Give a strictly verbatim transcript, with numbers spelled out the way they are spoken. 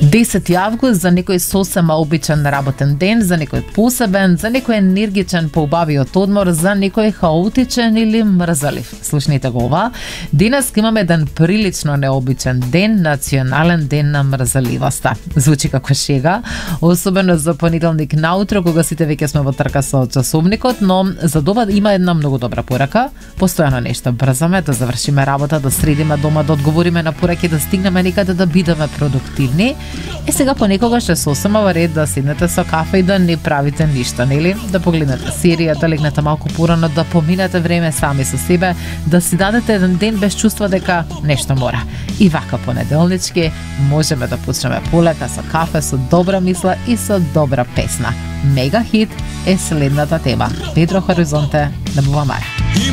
десети август за некој сосема обичен работен ден, за некој посебен, за некој енергичен поубавиот одмор, за некој хаотичен или мрзалив. Слушнете го ова. Денес имаме еден прилично необичен ден, национален ден на мрзаливоста. Звучи како шега, особено за понеделник наутро, кога сите веќе сме во трка со часовникот, но за ова има една многу добра порака. Постојано нешто брзаме, да завршиме работа, да средиме дома, да одговориме на пораки, да стигнеме некаде, да бидеме продуктивни. Е сега понекогаш е сосема во ред да седнете со кафе и да не правите ништо, нели? Да погледнете серија, да легнете малку порано, да поминете време сами со себе, да си дадете еден ден без чувство дека нешто мора. И вака понеделнички можеме да почнеме полека со кафе, со добра мисла и со добра песна. Мега хит е следната тема. Педро Хоризонте на Бува Мара.